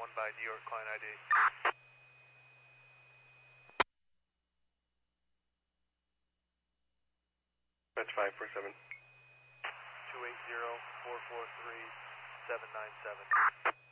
one by New York client ID. That's 547. 280-443-797.